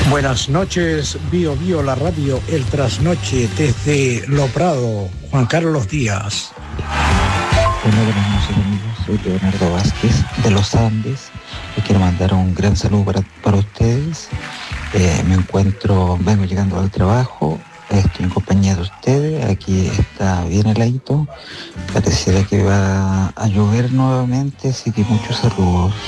Buenas noches, Bio Bio, la radio, el trasnoche desde Lo Prado, Juan Carlos Díaz. Hola, buenas noches amigos, soy Leonardo Vázquez de los Andes. Les quiero mandar un gran saludo para ustedes. Vengo llegando al trabajo, estoy en compañía de ustedes, aquí está bien heladito, pareciera que va a llover nuevamente, así que muchos saludos.